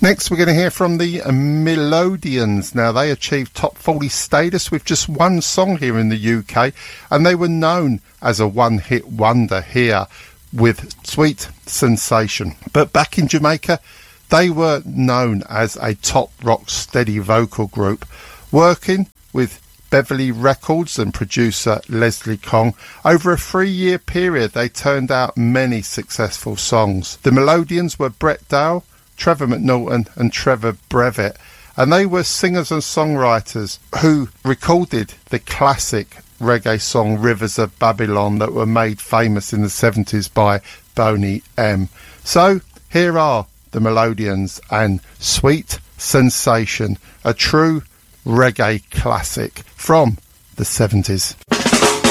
Next, we're going to hear from the Melodians. Now, they achieved top 40 status with just one song here in the UK, and they were known as a one-hit wonder here with Sweet Sensation. But back in Jamaica, they were known as a top rock steady vocal group, working with Beverly Records and producer Leslie Kong. Over a 3-year period, they turned out many successful songs. The Melodians were Brett Dale, Trevor McNaughton and Trevor Brevitt, and they were singers and songwriters who recorded the classic reggae song Rivers of Babylon that were made famous in the 70s by Boney M. So here are the Melodians and Sweet Sensation, a true reggae classic from the 70s.